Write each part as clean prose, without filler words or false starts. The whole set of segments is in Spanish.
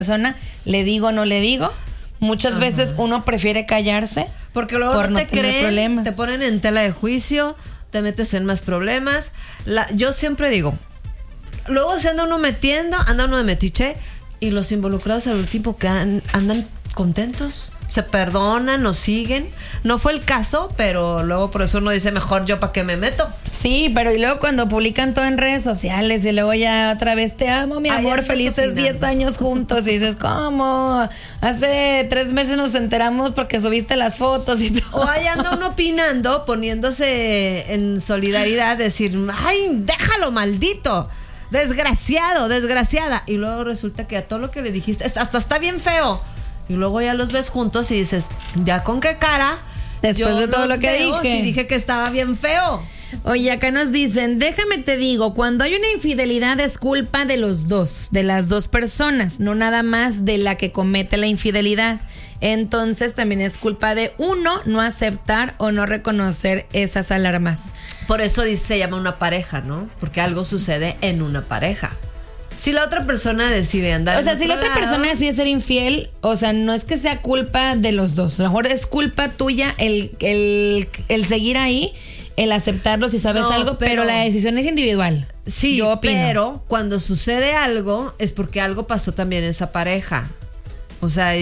persona, le digo o no le digo. Muchas veces uno prefiere callarse porque luego por no no te tener creen, problemas. te ponen en tela de juicio, te metes en más problemas. Yo siempre digo, luego se anda uno de metiche, y los involucrados al último que andan contentos, se perdonan, nos siguen. No fue el caso, pero luego por eso uno dice, mejor yo para qué me meto. Sí, pero y luego cuando publican todo en redes sociales y luego ya otra vez te amo, mi amor, felices 10 años juntos, y dices, ¿cómo? Hace 3 meses nos enteramos porque subiste las fotos y todo. O ahí anda uno opinando, poniéndose en solidaridad, decir, ay, déjalo, maldito, desgraciado, desgraciada. Y luego resulta que a todo lo que le dijiste, hasta está bien feo. Y luego ya los ves juntos y dices, ¿ya con qué cara? Después de todo lo que dije. Sí, dije que estaba bien feo. Oye, acá nos dicen, déjame te digo, cuando hay una infidelidad es culpa de los dos, de las dos personas, no nada más de la que comete la infidelidad. Entonces también es culpa de uno no aceptar o no reconocer esas alarmas. Por eso se llama una pareja, ¿no? Porque algo sucede en una pareja. Si la otra persona decide andar, o sea, si la otra persona decide ser infiel, o sea, no es que sea culpa de los dos. A lo mejor es culpa tuya el seguir ahí, el aceptarlo si sabes algo, pero la decisión es individual. Sí, yo opino. Pero cuando sucede algo es porque algo pasó también en esa pareja. O sea,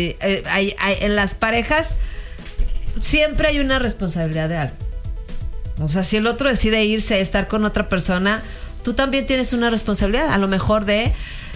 en las parejas siempre hay una responsabilidad de algo. O sea, si el otro decide irse, estar con otra persona, tú también tienes una responsabilidad, a lo mejor de,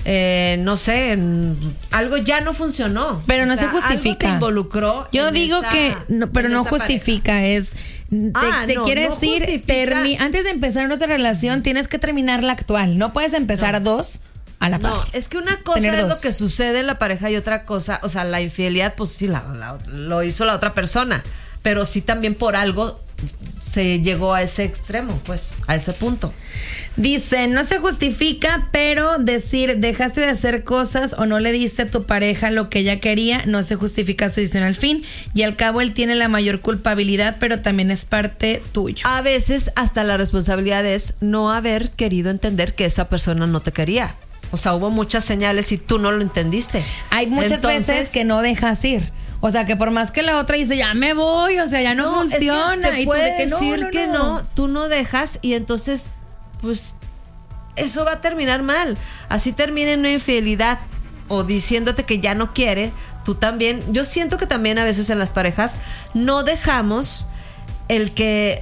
no sé, algo ya no funcionó. Pero no se justifica. Algo te involucró. Yo digo que, no, pero no justifica, pareja. Te quieres ir, antes de empezar otra relación, tienes que terminar la actual. No puedes empezar dos a la par. No, es que una cosa es lo que sucede en la pareja y otra cosa, o sea, la infidelidad, pues sí, lo hizo la otra persona, pero sí también por algo se llegó a ese extremo, pues, a ese punto. Dice, no se justifica, pero decir dejaste de hacer cosas o no le diste a tu pareja lo que ella quería, no se justifica su decisión al fin, y al cabo él tiene la mayor culpabilidad, pero también es parte tuyo. A veces hasta la responsabilidad es no haber querido entender que esa persona no te quería. O sea, hubo muchas señales y tú no lo entendiste. Hay muchas veces que no dejas ir. O sea, que por más que la otra dice, ya me voy, o sea, ya no funciona. Es que te puede decir que no, tú no dejas, y entonces, pues, eso va a terminar mal. Así termina en una infidelidad o diciéndote que ya no quiere, tú también. Yo siento que también a veces en las parejas no dejamos el que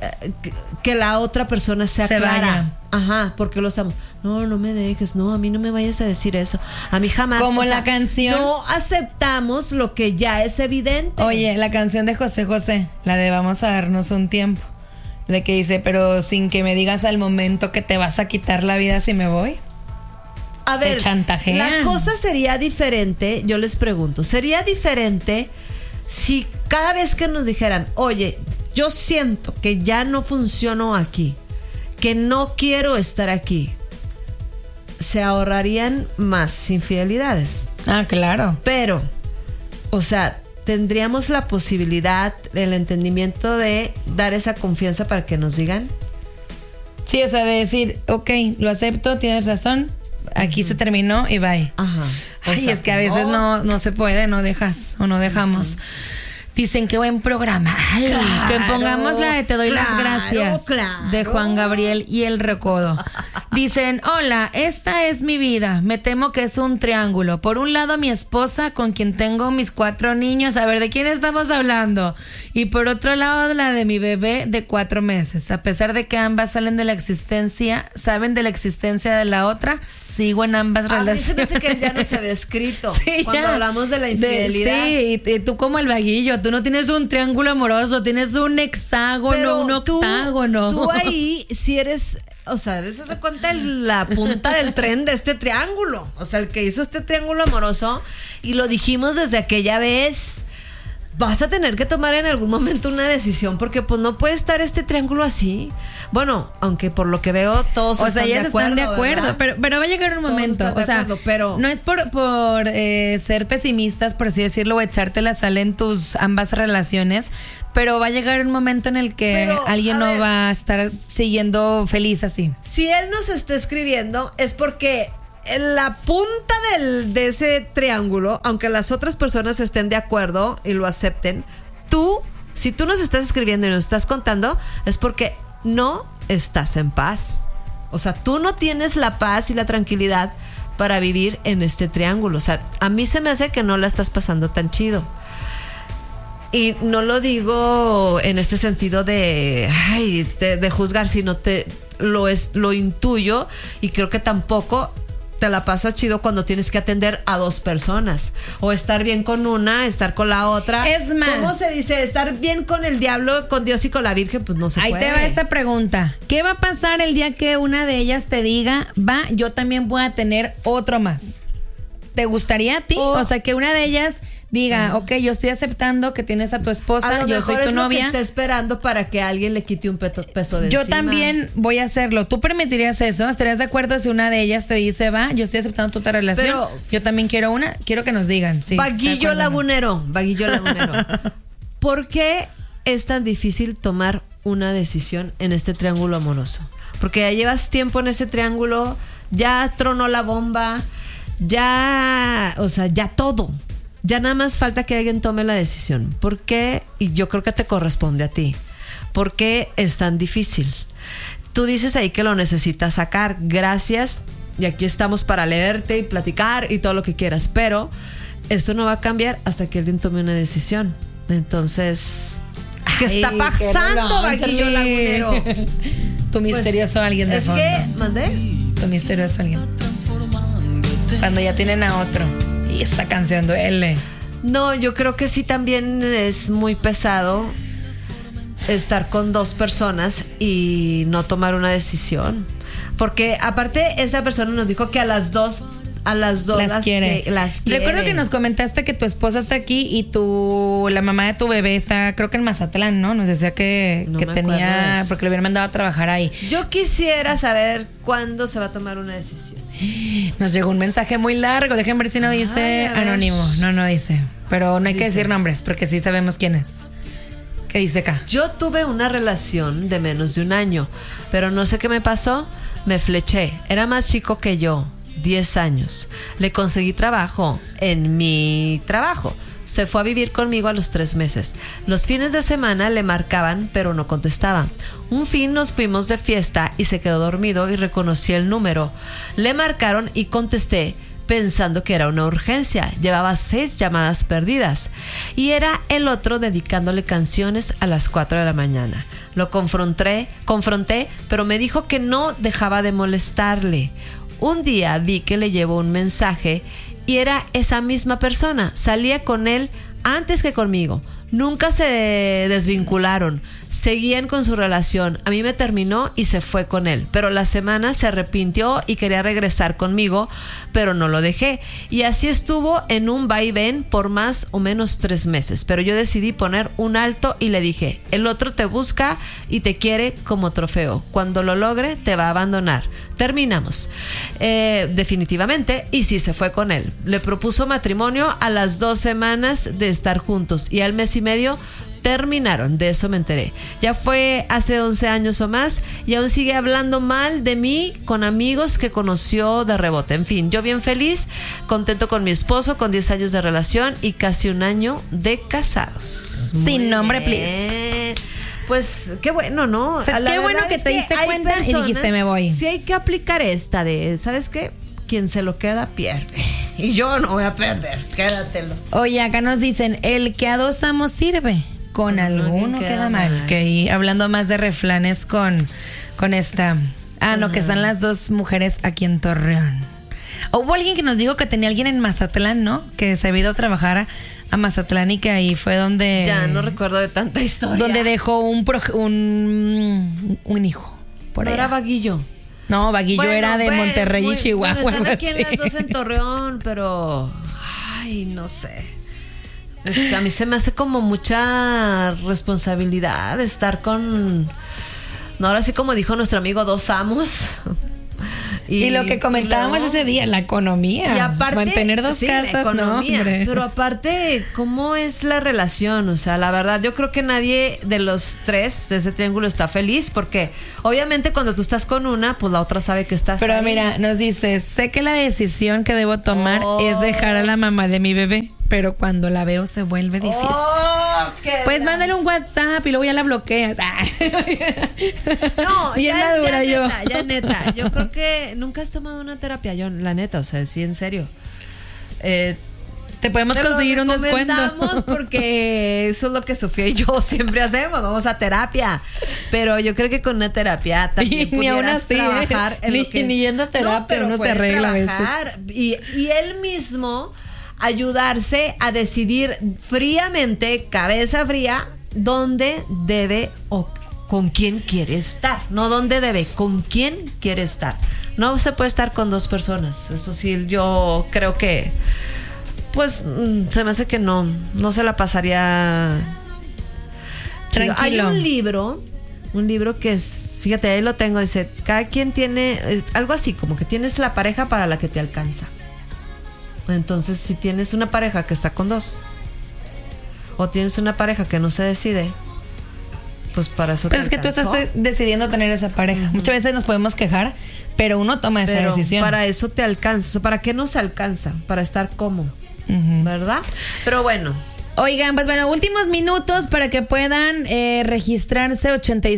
la otra persona sea clara. Vaya. Ajá, porque lo estamos. No me dejes, no, a mí no me vayas a decir eso. A mí jamás. Como la canción. No aceptamos lo que ya es evidente. Oye, la canción de José José, la de Vamos a darnos un tiempo, de que dice, pero sin que me digas al momento que te vas a quitar la vida si me voy. A ver, te chantajean. La cosa sería diferente, yo les pregunto, ¿sería diferente si cada vez que nos dijeran, oye, yo siento que ya no funciono aquí, que no quiero estar aquí, se ahorrarían más infidelidades? Ah, claro. Pero, o sea, ¿tendríamos la posibilidad, el entendimiento de dar esa confianza para que nos digan? Sí, o sea, de decir, ok, lo acepto, tienes razón, aquí se terminó y bye. Ajá. Ay, es que a veces no se puede, no dejas o no dejamos. Dicen qué buen programa. Ay, claro, que pongamos la de Te doy las gracias, de Juan Gabriel y El Recodo. Dicen, hola, esta es mi vida. Me temo que es un triángulo. Por un lado mi esposa, con quien tengo mis 4 niños. A ver, ¿de quién estamos hablando? Y por otro lado la de mi bebé de 4 meses. A pesar de que ambas saben de la existencia de la otra, sigo en ambas relaciones. A mí se me hace que ya nos había escrito cuando hablamos de la infidelidad. Sí, y tú como el vaguillo, tú no tienes un triángulo amoroso, tienes un hexágono, pero un octágono. Tú ahí, si eres, o sea, debes hacer cuenta la punta del tren de este triángulo. O sea, el que hizo este triángulo amoroso, y lo dijimos desde aquella vez. Vas a tener que tomar en algún momento una decisión, porque pues no puede estar este triángulo así. Bueno, aunque por lo que veo todos están de acuerdo, pero va a llegar un momento, o sea, pero no es por ser pesimistas, por así decirlo, o echarte la sal en tus ambas relaciones, pero va a llegar un momento en el que alguien no va a estar siguiendo feliz así. Si él nos está escribiendo es porque en la punta de ese triángulo, aunque las otras personas estén de acuerdo y lo acepten, si tú nos estás escribiendo y nos estás contando, es porque no estás en paz. O sea, tú no tienes la paz y la tranquilidad para vivir en este triángulo. O sea, a mí se me hace que no la estás pasando tan chido. Y no lo digo en este sentido de juzgar, sino lo intuyo, y creo que tampoco te la pasas chido cuando tienes que atender a dos personas, o estar bien con una, estar con la otra. Es más, ¿cómo se dice? Estar bien con el diablo, con Dios y con la Virgen, pues no se puede. Ahí te va esta pregunta. ¿Qué va a pasar el día que una de ellas te diga, yo también voy a tener otro más? ¿Te gustaría a ti? O sea, que una de ellas diga, ok, yo estoy aceptando que tienes a tu esposa, yo soy tu novia. Está esperando para que alguien le quite un peso de yo encima. También voy a hacerlo. ¿Tú permitirías eso? ¿Estarías de acuerdo si una de ellas te dice, yo estoy aceptando tu relación? Pero yo también quiero una. Quiero que nos digan. Sí, Vaguillo lagunero. ¿Por qué es tan difícil tomar una decisión en este triángulo amoroso? Porque ya llevas tiempo en ese triángulo, ya tronó la bomba, ya todo. Ya nada más falta que alguien tome la decisión. ¿Por qué? Y yo creo que te corresponde a ti. ¿Por qué es tan difícil? Tú dices ahí que lo necesitas sacar. Gracias. Y aquí estamos para leerte y platicar y todo lo que quieras. Pero esto no va a cambiar hasta que alguien tome una decisión. Entonces, ¿qué está pasando, Vaguillo lagunero? Tu misterioso alguien de fondo. ¿Mandé? Tu misterioso alguien. Cuando ya tienen a otro. Y esta canción duele. No, yo creo que sí también es muy pesado estar con dos personas y no tomar una decisión. Porque aparte esa persona nos dijo que a las dos las quiere. Recuerdo que nos comentaste que tu esposa está aquí y la mamá de tu bebé está, creo que en Mazatlán, ¿no? Nos decía que tenía, porque le hubieran mandado a trabajar ahí. Yo quisiera saber cuándo se va a tomar una decisión. Nos llegó un mensaje muy largo. Dejen ver si no dice anónimo. No dice. Pero no hay que decir nombres porque sí sabemos quién es. ¿Qué dice acá? Yo tuve una relación de menos de un año, pero no sé qué me pasó. Me fleché. Era más chico que yo, 10 años. Le conseguí trabajo en mi trabajo. Se fue a vivir conmigo a los 3 meses. Los fines de semana le marcaban, pero no contestaba. Un fin nos fuimos de fiesta y se quedó dormido y reconocí el número. Le marcaron y contesté pensando que era una urgencia. Llevaba 6 llamadas perdidas. Y era el otro dedicándole canciones a las 4 de la mañana. Lo confronté, pero me dijo que no dejaba de molestarle. Un día vi que le llevó un mensaje y era esa misma persona. Salía con él antes que conmigo. Nunca se desvincularon. Seguían con su relación. A mí me terminó y se fue con él. Pero la semana se arrepintió y quería regresar conmigo, pero no lo dejé. Y así estuvo en un vaivén por más o menos 3 meses. Pero yo decidí poner un alto y le dije, el otro te busca y te quiere como trofeo. Cuando lo logre, te va a abandonar. Terminamos. Definitivamente. Y sí, se fue con él. Le propuso matrimonio a las 2 semanas de estar juntos. Y al mes y medio terminaron. De eso me enteré. Ya fue hace 11 años o más. Y aún sigue hablando mal de mí con amigos que conoció de rebote. En fin, yo bien feliz, contento con mi esposo, con 10 años de relación y casi 1 año de casados. Sin nombre, please. Pues qué bueno, ¿no? O sea, qué bueno que te diste cuenta y dijiste me voy. Sí hay que aplicar esta de, ¿sabes qué? Quien se lo queda pierde. Y yo no voy a perder, quédatelo. Oye, acá nos dicen, el que a 2 amos sirve, con alguno queda mal. Que ahí, hablando más de refranes con esta. No, que están las 2 mujeres aquí en Torreón. Hubo alguien que nos dijo que tenía alguien en Mazatlán, ¿no? Que se había ido a trabajar a Mazatlán y que ahí fue donde... Ya no recuerdo de tanta historia. Donde dejó un hijo. Por ¿No allá. era Vaguillo? No, Vaguillo era de Monterrey y Chihuahua. Están aquí en las 2 en Torreón, pero... Ay, no sé. A mí se me hace como mucha responsabilidad estar con... No, ahora sí como dijo nuestro amigo, 2 amos... Y lo que comentábamos luego, ese día, la economía. Y aparte, mantener dos casas, economía, no, hombre. Pero aparte, ¿cómo es la relación? O sea, la verdad, yo creo que nadie de los tres de ese triángulo está feliz, porque obviamente cuando tú estás con una, pues la otra sabe que estás Pero ahí. Mira, nos dice, sé que la decisión que debo tomar es dejar a la mamá de mi bebé, pero cuando la veo se vuelve difícil. Pues mándale un WhatsApp y luego ya la bloqueas. No, bien ya, madura yo. Ya neta. Yo creo que nunca has tomado una terapia, yo, la neta, o sea, sí, en serio. Te podemos conseguir un descuento. Porque eso es lo que Sofía y yo siempre hacemos, vamos a terapia. Pero yo creo que con una terapia también pudieras trabajar en lo que... Ni yendo a terapia uno se arregla a veces. Y él mismo ayudarse a decidir fríamente, cabeza fría, dónde debe o con quién quiere estar. No dónde debe, con quién quiere estar. No se puede estar con dos personas. Eso sí, yo creo que pues se me hace que no se la pasaría tranquilo. Hay un libro que es, fíjate, ahí lo tengo, dice, cada quien tiene algo así, como que tienes la pareja para la que te alcanza. Entonces, si tienes una pareja que está con dos, o tienes una pareja que no se decide, pues para eso pues es que tú estás decidiendo tener esa pareja. Muchas veces nos podemos quejar, pero uno toma esa decisión. Para eso te alcanza. ¿Para qué no se alcanza? Para estar cómodo, ¿verdad? Pero bueno. Oigan, pues bueno, últimos minutos para que puedan registrarse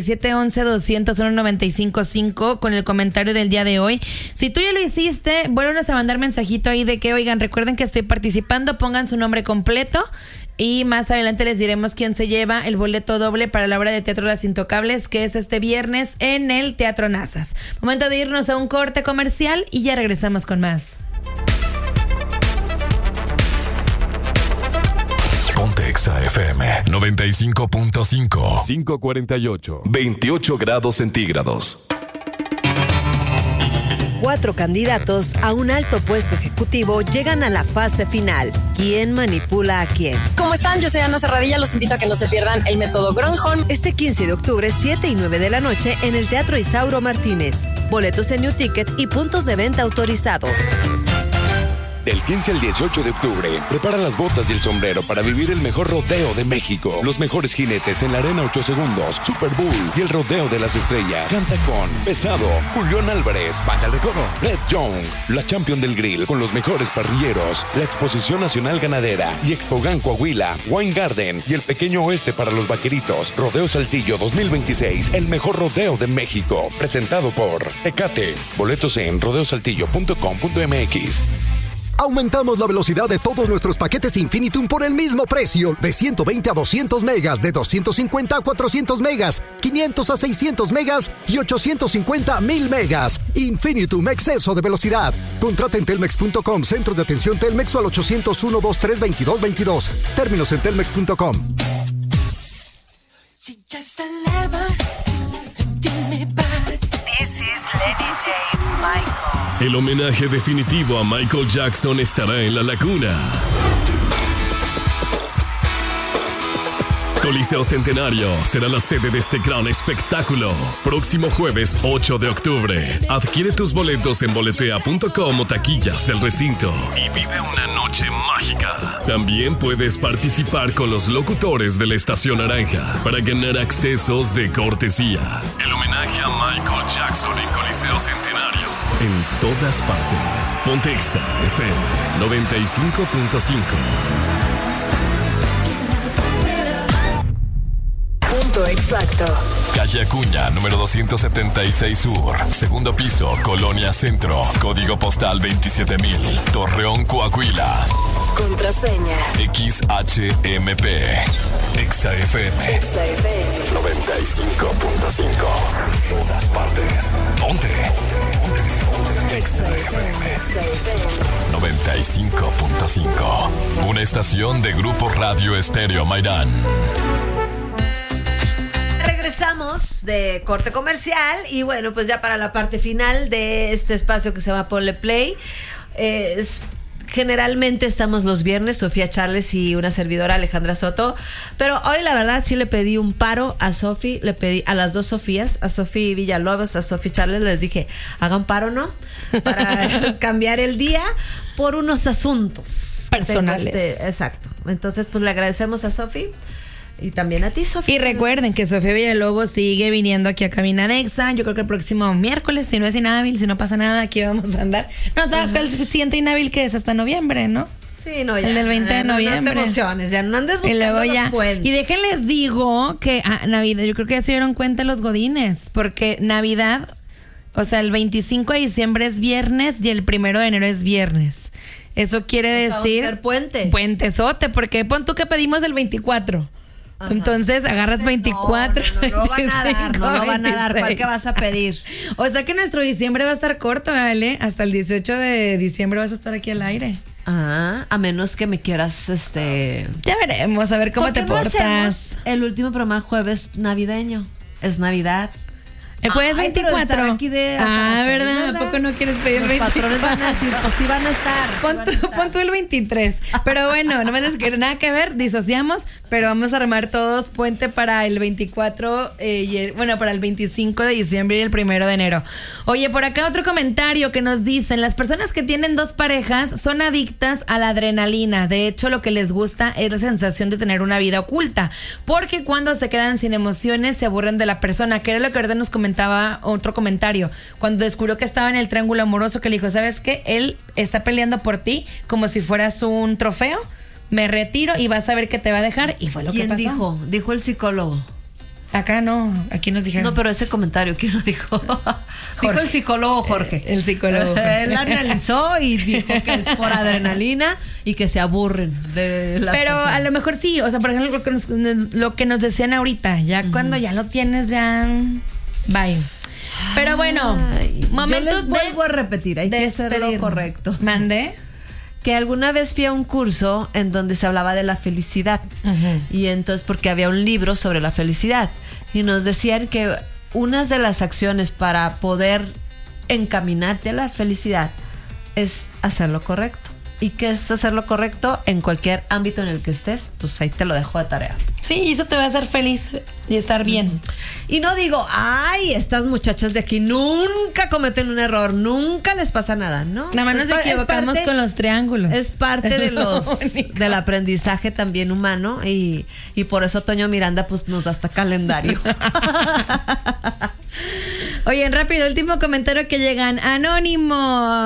8711-200-1955 con el comentario del día de hoy. Si tú ya lo hiciste, vuélvanos a mandar mensajito ahí de que, oigan, recuerden que estoy participando, pongan su nombre completo y más adelante les diremos quién se lleva el boleto doble para la obra de teatro Las Intocables, que es este viernes en el Teatro Nazas. Momento de irnos a un corte comercial y ya regresamos con más. Ponte Exa FM 95.5 548 28 grados centígrados. 4 candidatos a un alto puesto ejecutivo llegan a la fase final. ¿Quién manipula a quién? ¿Cómo están? Yo soy Ana Serradilla. Los invito a que no se pierdan el método Gronholm. Este 15 de octubre, 7 y 9 de la noche, en el Teatro Isauro Martínez. Boletos en New Ticket y puntos de venta autorizados. Del 15 al 18 de octubre, prepara las botas y el sombrero para vivir el mejor rodeo de México. Los mejores jinetes en la Arena 8 Segundos, Super Bowl y el Rodeo de las Estrellas. Canta con Pesado, Julián Álvarez, Banda El Recodo, Red Young, la Champion del Grill con los mejores parrilleros, la Exposición Nacional Ganadera y Expogan Coahuila, Wine Garden y el Pequeño Oeste para los Vaqueritos. Rodeo Saltillo 2026, el mejor rodeo de México. Presentado por Tecate. Boletos en rodeosaltillo.com.mx. Aumentamos la velocidad de todos nuestros paquetes Infinitum por el mismo precio, de 120 a 200 megas, de 250 a 400 megas, 500 a 600 megas y 850 a 1000 megas. Infinitum, exceso de velocidad. Contrata en telmex.com, centros de atención Telmex o al 801-23-22-22. Términos en telmex.com. This is Lenny J's Michael. El homenaje definitivo a Michael Jackson estará en La Laguna. Coliseo Centenario será la sede de este gran espectáculo. Próximo jueves 8 de octubre. Adquiere tus boletos en boletea.com o taquillas del recinto y vive una noche mágica. También puedes participar con los locutores de la Estación Naranja para ganar accesos de cortesía. El homenaje a Michael Jackson en Coliseo Centenario. En todas partes. Ponte Exa FM 95.5. Exacto. Calle Acuña, número 276 Sur, segundo piso, Colonia Centro, código postal 27000, Torreón, Coahuila. Contraseña XHMP. Exa FM 95.5. Todas partes. Ponte. Exa FM 95.5. Una estación de Grupo Radio Estéreo Mairán. Regresamos de corte comercial y bueno, pues ya para la parte final de este espacio que se llama Ponle Play. generalmente estamos los viernes, Sofía Charles y una servidora, Alejandra Soto, pero hoy la verdad sí le pedí un paro a Sofi, le pedí a las dos Sofías, a Sofi Villalobos, a Sofi Charles, les dije, hagan paro, ¿no? Para cambiar el día por unos asuntos personales. Exacto. Entonces, pues le agradecemos a Sofi. Y también a ti, Sofía. Y recuerden que Sofía Villalobos sigue viniendo aquí a Cabina Nexa. Yo creo que el próximo miércoles, si no es inhábil, si no pasa nada, aquí vamos a andar. No, el siguiente inhábil que es hasta noviembre, ¿no? Sí, no, ya. El del 20 de noviembre. No te emociones, ya no andes buscando y luego los ya. puentes. Y déjenles digo que Navidad, yo creo que ya se dieron cuenta los godines, porque Navidad, o sea, el 25 de diciembre es viernes y el 1 de enero es viernes. Eso quiere decir... ser puente. Puentesote, porque pon tú que pedimos el 24. Ajá. Entonces agarras 24. No lo van a dar, no lo van a dar. ¿Cuál que vas a pedir? O sea que nuestro diciembre va a estar corto, ¿vale? Hasta el 18 de diciembre vas a estar aquí al aire. Ah, a menos que me quieras, Ya veremos, a ver cómo te portas. El último programa jueves navideño. Es Navidad. El jueves 24. ¿Verdad? ¿Verdad? ¿A poco no quieres pedir el 24? Los patrones van a decir, pues sí van a estar. Pon tú el 23. Pero bueno, no me les quiero nada que ver, disociamos, pero vamos a armar todos puente para el 24, para el 25 de diciembre y el 1 de enero. Oye, por acá otro comentario que nos dicen, las personas que tienen dos parejas son adictas a la adrenalina. De hecho, lo que les gusta es la sensación de tener una vida oculta, porque cuando se quedan sin emociones se aburren de la persona, que era lo que ahorita nos comentaba otro comentario, cuando descubrió que estaba en el triángulo amoroso, que le dijo, ¿sabes qué? Él está peleando por ti como si fueras un trofeo, me retiro y vas a ver que te va a dejar, y fue lo que pasó. ¿Quién dijo? Dijo el psicólogo. Acá no, aquí nos dijeron. No, pero ese comentario, ¿quién lo dijo? Dijo el psicólogo Jorge. El psicólogo Jorge. Él analizó y dijo que es por adrenalina y que se aburren de las Pero personas. a lo mejor sí, o sea, por ejemplo, lo que nos decían ahorita, ya cuando ya lo tienes, ya... Bye. Pero bueno, momentos yo les vuelvo a repetir, hay que hacer lo correcto. ¿Mande? Que alguna vez fui a un curso en donde se hablaba de la felicidad. Y entonces, porque había un libro sobre la felicidad. Y nos decían que una de las acciones para poder encaminarte a la felicidad es hacer lo correcto. ¿Y qué es hacer lo correcto? En cualquier ámbito en el que estés, pues ahí te lo dejo de tarea. Sí, eso te va a hacer feliz y estar bien. Y no digo, ay, estas muchachas de aquí nunca cometen un error, nunca les pasa nada, ¿no? Nada más nos equivocamos con los triángulos. Es parte del aprendizaje también humano y por eso Toño Miranda pues nos da hasta calendario. Oye, rápido, último comentario que llegan. Anónimo,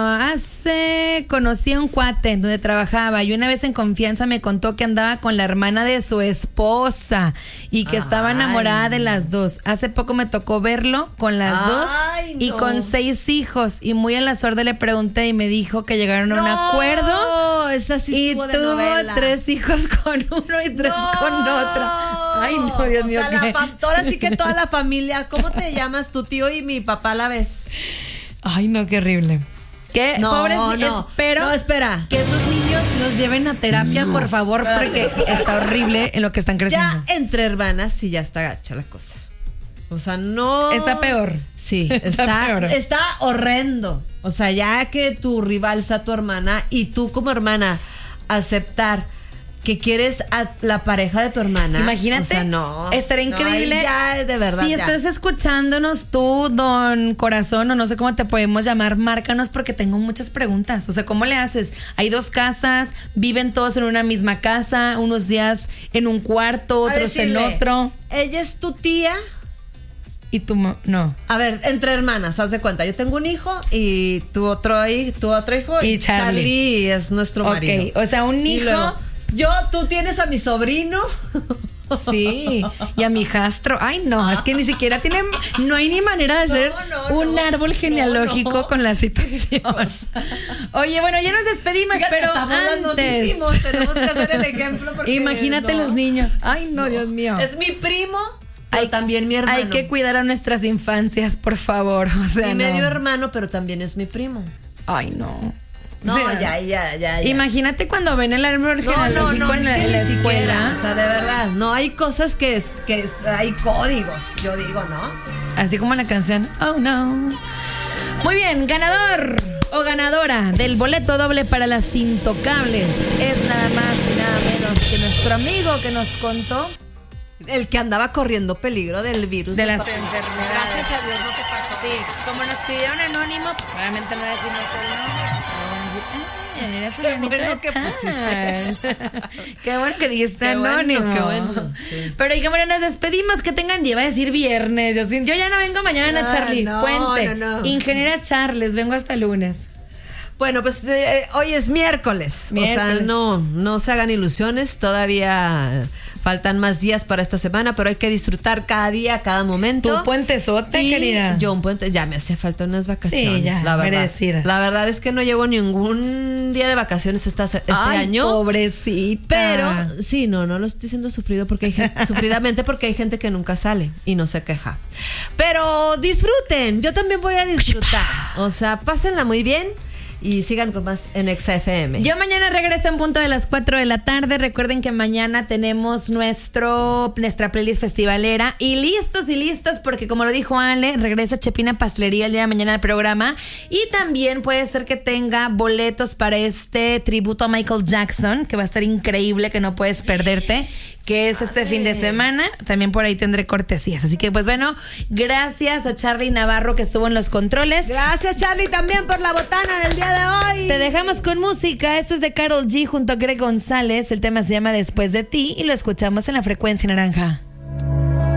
conocí a un cuate donde trabajaba y una vez en confianza me contó que andaba con la hermana de su esposa y que estaba enamorada de las dos. Hace poco me tocó verlo con las dos y con 6 hijos y muy a la suerte le pregunté y me dijo que llegaron a un acuerdo esa sí y estuvo de tuvo novela. 3 hijos con uno y 3 con otra. Ay, no, Dios mío. O sea, ahora sí que toda la familia. ¿Cómo te llamas tu tío y mi papá a la vez? Ay, no, qué horrible. ¿Qué? No, Pobres, no. espero No, espera. que esos niños nos lleven a terapia, por favor, porque está horrible en lo que están creciendo. Ya entre hermanas sí ya está gacha la cosa. O sea, no... Está peor. Sí, Está peor. Está horrendo. O sea, ya que tu rival sea tu hermana y tú como hermana aceptar que quieres a la pareja de tu hermana. Imagínate, o sea, no, estaría increíble. No, ya, de verdad. Si ya. estás escuchándonos tú, don Corazón, o no sé cómo te podemos llamar, márcanos porque tengo muchas preguntas. O sea, ¿cómo le haces? Hay 2 casas, viven todos en una misma casa, unos días en un cuarto, otros en otro. Ella es tu tía. Y tú no. A ver, entre hermanas, haz de cuenta. Yo tengo un hijo y tu otro hijo. Y Charlie es nuestro marido. Ok, o sea, un Y hijo. luego, tú tienes a mi sobrino. Sí, y a mi hijastro. Ay, no, es que ni siquiera no hay ni manera de hacer un árbol genealógico con la situación. Oye, bueno, ya nos despedimos, Fíjate, pero antes tenemos que hacer el ejemplo. Imagínate no. los niños. Ay, no, Dios mío. Es mi primo, pero también mi hermano. Hay que cuidar a nuestras infancias, por favor. O sea, mi medio hermano, pero también es mi primo. Ay, no. No, o sea, ya. Imagínate cuando ven el árbol genealógico en la escuela. O sea, de verdad, no hay cosas que hay códigos, yo digo, ¿no? Así como la canción Oh No. Muy bien, ganador o ganadora del boleto doble para las Intocables es nada más y nada menos que nuestro amigo que nos contó el que andaba corriendo peligro del virus. De las enfermedades. Gracias a Dios no te pasó. Sí, como nos pidieron anónimo, pues obviamente no decimos el nombre. Qué bueno que pusiste. Qué bueno que dijiste anónimo. Qué bueno. Sí. Pero y que bueno, nos despedimos. Que tengan día. Va a decir viernes. Yo ya no vengo mañana, Charlie. Puente. No. Ingeniera Charles, vengo hasta lunes. Bueno, pues hoy es miércoles. O sea, no se hagan ilusiones. Todavía faltan más días para esta semana, pero hay que disfrutar cada día, cada momento. Tu puentezote, querida. Yo un puente, ya me hacía falta unas vacaciones. Sí, ya, la verdad. merecidas. La verdad es que no llevo ningún día de vacaciones este año. Pobrecita. Pero sí, no lo estoy diciendo sufridamente porque hay gente que nunca sale y no se queja. Pero disfruten, yo también voy a disfrutar. O sea, pásenla muy bien. Y sigan con más en Exa FM. Yo mañana regreso en punto de las 4 de la tarde. Recuerden que mañana tenemos nuestra playlist festivalera. Y listos, porque como lo dijo Ale, regresa Chepina Pastelería el día de mañana al programa. Y también puede ser que tenga boletos para este tributo a Michael Jackson, que va a estar increíble, que no puedes perderte, que es este fin de semana. También por ahí tendré cortesías. Así que pues bueno, gracias a Charlie Navarro que estuvo en los controles. Gracias, Charlie, también por la botana del día de hoy. Te dejamos con música. Esto es de Karol G junto a Greg González. El tema se llama Después de ti y lo escuchamos en la frecuencia naranja.